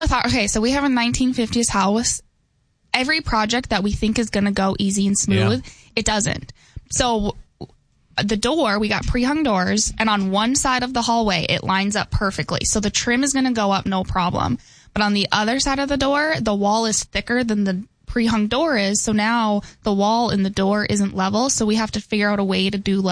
Okay, so we have a 1950s house. Every project that we think is going to go easy and smooth, it doesn't. So the door, we got pre-hung doors, and on one side of the hallway, it lines up perfectly. So the trim is going to go up, no problem. But on the other side of the door, the wall is thicker than the pre-hung door is. So now the wall and the door isn't level. So we have to figure out a way to do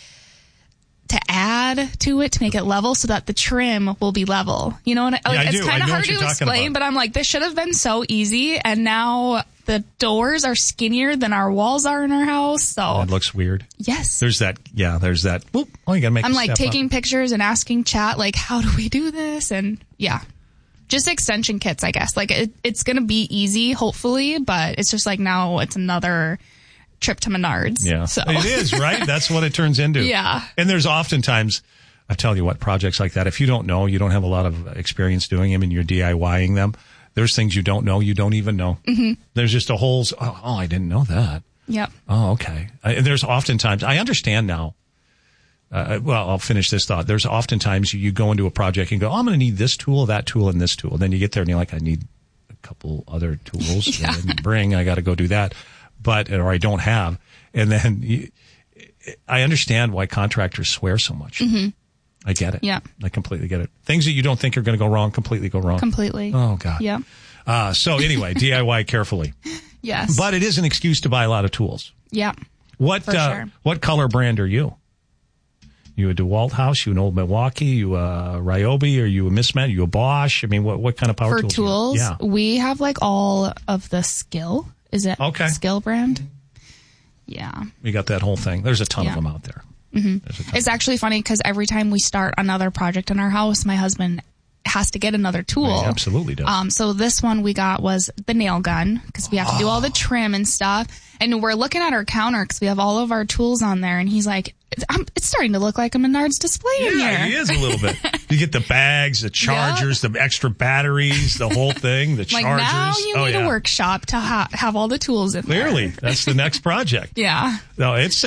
to add to it to make it level so that the trim will be level. You know what it's kind of hard to explain, but I'm like, this should have been so easy, and now the doors are skinnier than our walls are in our house. So it looks weird. Yes. There's that. Whoop. Oh, you gotta make. I'm taking pictures and asking chat, how do we do this? And just extension kits, I guess. It's gonna be easy, hopefully, but it's just now it's another trip to Menards. Yeah, so. It is, right? That's what it turns into. Yeah. And there's oftentimes, I tell you what, projects like that, if you don't know, you don't have a lot of experience doing them and you're DIYing them, there's things you don't know, you don't even know. Mm-hmm. There's just a whole, I didn't know that. Yep. Oh, okay. There's oftentimes, I understand now. I'll finish this thought. There's oftentimes you go into a project and go, I'm going to need this tool, that tool, and this tool. And then you get there and you're like, I need a couple other tools. Yeah. I got to go do that. Or I don't have. And then I understand why contractors swear so much. Mm-hmm. I get it. Yeah. I completely get it. Things that you don't think are going to go wrong completely go wrong. Completely. Oh, God. Yeah. So anyway, DIY carefully. Yes. But it is an excuse to buy a lot of tools. Yeah. What color brand are you? You a DeWalt house? You an old Milwaukee? You a Ryobi? Are you a Mismet? Are you a Bosch? I mean, what kind of power tools? For tools, Yeah. We have all of the Skill. Is it Skill brand? Yeah. We got that whole thing. There's a ton of them out there. Mm-hmm. It's actually funny because every time we start another project in our house, my husband has to get another tool. He absolutely does. So this one we got was the nail gun because we have to do all the trim and stuff. And we're looking at our counter because we have all of our tools on there. And he's like, it's starting to look like a Menards display in here. Yeah, he is a little bit. You get the bags, the chargers, the extra batteries, the whole thing, the chargers. Now you need a workshop to have all the tools in there. Clearly, that's the next project. Yeah. No, it's,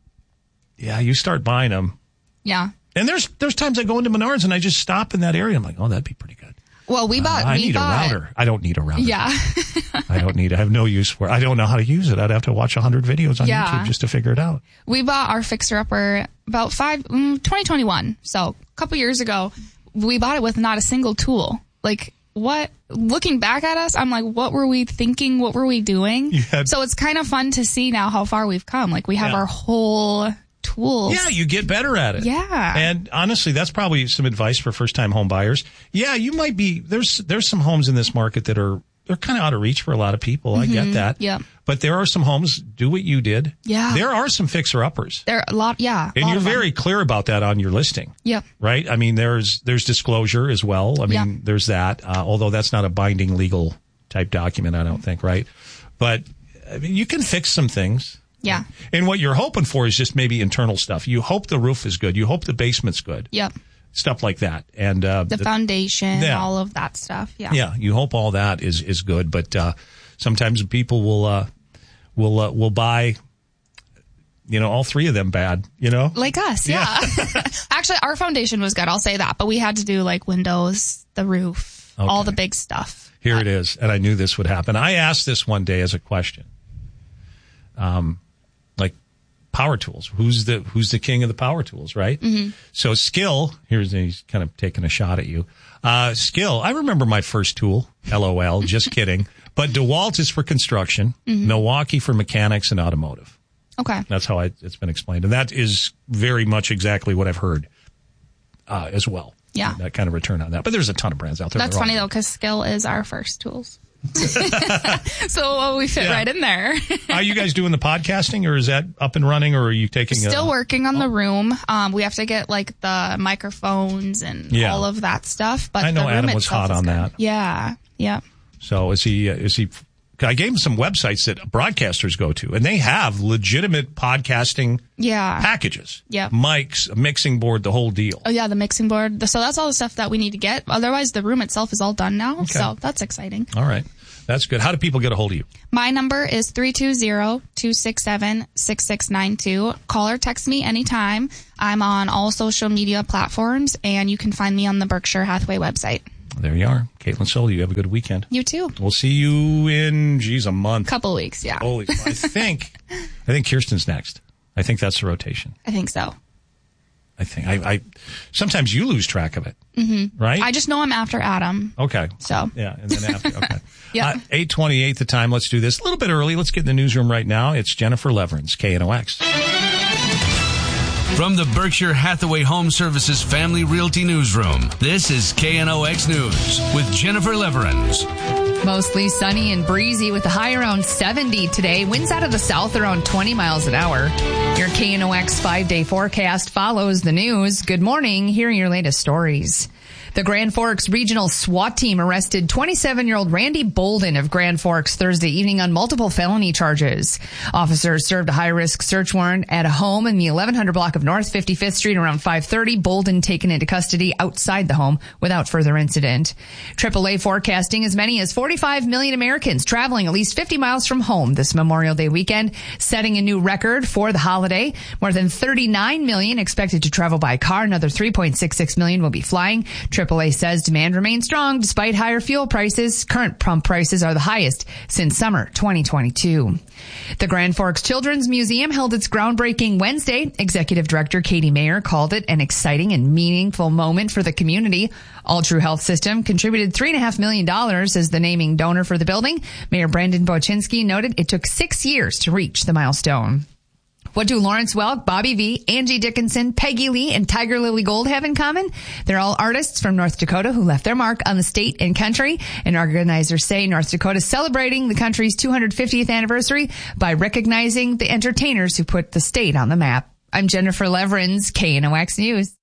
you start buying them. Yeah. And there's times I go into Menards and I just stop in that area. I'm like, that'd be pretty good. Well, I need a router. I don't need a router. Yeah. I have no use for it. I don't know how to use it. I'd have to watch 100 videos on YouTube just to figure it out. We bought our fixer-upper about 2021. So a couple years ago, we bought it with not a single tool. Looking back at us, I'm like, what were we thinking? What were we doing? So it's kind of fun to see now how far we've come. We have our whole tools. Yeah, you get better at it. Yeah. And honestly, that's probably some advice for first-time home buyers. Yeah, you might be, there's some homes in this market that they're kind of out of reach for a lot of people. I get that. Yeah. But there are some homes, do what you did. Yeah. There are some fixer-uppers. There are a lot, yeah. And you're very clear about that on your listing. Yep. Right? I mean, there's disclosure as well. I mean, there's that, although that's not a binding legal type document, I don't think, right? But I mean, you can fix some things. Yeah. And what you're hoping for is just maybe internal stuff. You hope the roof is good. You hope the basement's good. Yep. Stuff like that. And the foundation, all of that stuff. Yeah. Yeah. You hope all that is good. But sometimes people will buy, all three of them bad, Like us, yeah. Actually, our foundation was good. I'll say that. But we had to do windows, the roof, all the big stuff. Here it is. And I knew this would happen. I asked this one day as a question. Power tools. Who's the king of the power tools, right? Mm-hmm. So Skill, he's kind of taking a shot at you. Skill, I remember my first tool, LOL, just kidding. But DeWalt is for construction, Milwaukee for mechanics and automotive. Okay. That's how it's been explained. And that is very much exactly what I've heard as well. Yeah. That kind of return on that. But there's a ton of brands out there. That's funny, though, because Skill is our first tools. So we fit right in there. Are you guys doing the podcasting, or is that up and running, or are you taking Still working on the room. We have to get the microphones and all of that stuff. But I know the room Adam was hot on that. Yeah. Yeah. So is he I gave him some websites that broadcasters go to, and they have legitimate podcasting packages. Yeah. Mics, a mixing board, the whole deal. Oh, yeah, the mixing board. So that's all the stuff that we need to get. Otherwise, the room itself is all done now. Okay. So that's exciting. All right. That's good. How do people get a hold of you? My number is 320-267-6692. Call or text me anytime. I'm on all social media platforms, and you can find me on the Berkshire Hathaway website. There you are. Caitlin Soul, you have a good weekend. You too. We'll see you in, a month. Couple weeks, yeah. Holy, I think Kirsten's next. I think that's the rotation. I think so. I think I sometimes you lose track of it, right? I just know I'm after Adam. Okay. So yeah, and then after, okay. Yeah. 8:28 the time. Let's do this a little bit early. Let's get in the newsroom right now. It's Jennifer Leverins, KNOX. From the Berkshire Hathaway Home Services Family Realty Newsroom, this is KNOX News with Jennifer Leverins. Mostly sunny and breezy with a high around 70 today. Winds out of the south around 20 miles an hour. Your KNOX 5-day forecast follows the news. Good morning. Here are your latest stories. The Grand Forks Regional SWAT team arrested 27-year-old Randy Bolden of Grand Forks Thursday evening on multiple felony charges. Officers served a high-risk search warrant at a home in the 1100 block of North 55th Street around 5:30. Bolden taken into custody outside the home without further incident. AAA forecasting as many as 45 million Americans traveling at least 50 miles from home this Memorial Day weekend, setting a new record for the holiday. More than 39 million expected to travel by car. Another 3.66 million will be flying. AAA says demand remains strong despite higher fuel prices. Current pump prices are the highest since summer 2022. The Grand Forks Children's Museum held its groundbreaking Wednesday. Executive Director Katie Mayer called it an exciting and meaningful moment for the community. All True Health System contributed $3.5 million as the naming donor for the building. Mayor Brandon Boczynski noted it took 6 years to reach the milestone. What do Lawrence Welk, Bobby V, Angie Dickinson, Peggy Lee, and Tiger Lily Gold have in common? They're all artists from North Dakota who left their mark on the state and country. And organizers say North Dakota is celebrating the country's 250th anniversary by recognizing the entertainers who put the state on the map. I'm Jennifer Leverins, KNOX News.